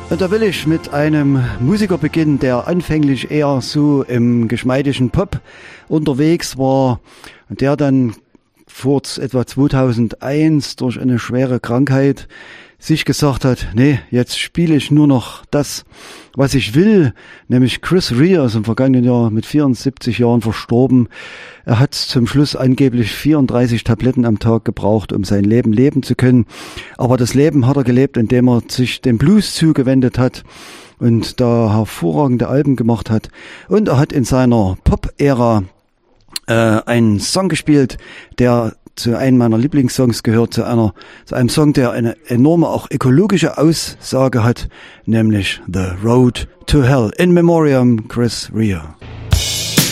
Und da will ich mit einem Musiker beginnen, der anfänglich eher so im geschmeidigen Pop unterwegs war und der dann vor etwa 2001 durch eine schwere Krankheit sich gesagt hat, nee, jetzt spiele ich nur noch das, was ich will, nämlich Chris Rea ist im vergangenen Jahr mit 74 Jahren verstorben. Er hat zum Schluss angeblich 34 Tabletten am Tag gebraucht, um sein Leben leben zu können. Aber das Leben hat er gelebt, indem er sich dem Blues zugewendet hat und da hervorragende Alben gemacht hat. Und er hat in seiner Pop-Ära einen Song gespielt, der zu einem meiner Lieblingssongs gehört, zu einem Song, der eine enorme, auch ökologische Aussage hat, nämlich The Road to Hell. In Memoriam, Chris Rea.